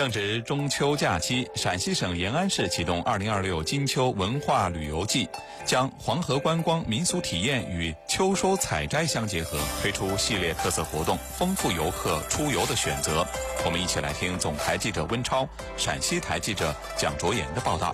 正值中秋假期，陕西省延安市启动2026金秋文化旅游季，将黄河观光民俗体验与秋收采摘相结合，推出系列特色活动，丰富游客出游的选择。我们一起来听总台记者温超、陕西台记者蒋卓妍的报道。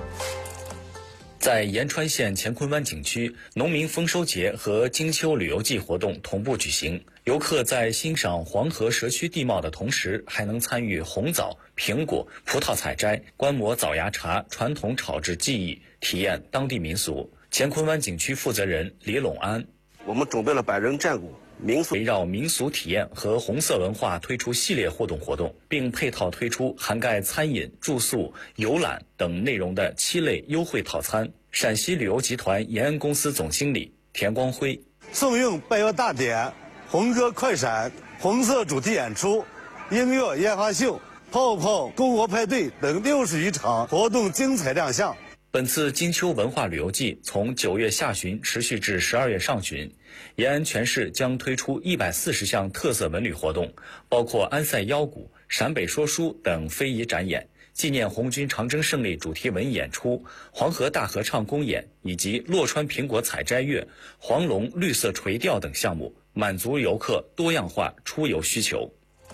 在延川县乾坤湾景区，农民丰收节和金秋旅游季活动同步举行。游客在欣赏黄河蛇躯地貌的同时，还能参与红枣、苹果、葡萄采摘，观摩枣芽茶传统炒制技艺，体验当地民俗。乾坤湾景区负责人李陇安： 我们准备了百人战鼓、民俗， 围绕民俗体验和红色文化推出系列活动，并配套推出涵盖餐饮、住宿、游览等内容的7类优惠套餐。陕西旅游集团延安公司总经理田光辉： 送韵拜月大典、红歌快闪、红色主题演出、音乐烟花秀、泡泡篝火派对等60余场活动精彩亮相。 本次金秋文化旅游季从9月下旬持续至12月上旬，延安全市将推出140项特色文旅活动，包括安塞腰鼓、陕北说书等非遗展演、纪念红军长征胜利主题文艺演出、黄河大合唱公演以及洛川苹果采摘月、黄龙绿色垂钓等项目，满足游客多样化出游需求。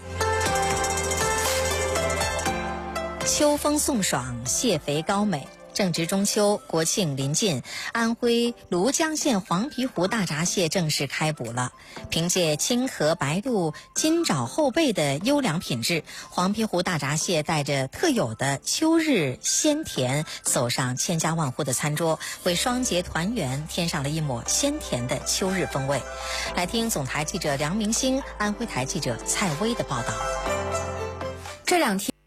秋风送爽，蟹肥膏美。正值中秋，国庆临近，安徽庐江县黄皮湖大闸蟹正式开捕了。凭借清河白肚、金爪后背的优良品质，黄皮湖大闸蟹带着特有的秋日鲜甜，走上千家万户的餐桌，为双节团圆添上了一抹鲜甜的秋日风味。来听总台记者梁明星、安徽台记者蔡薇的报道。这2天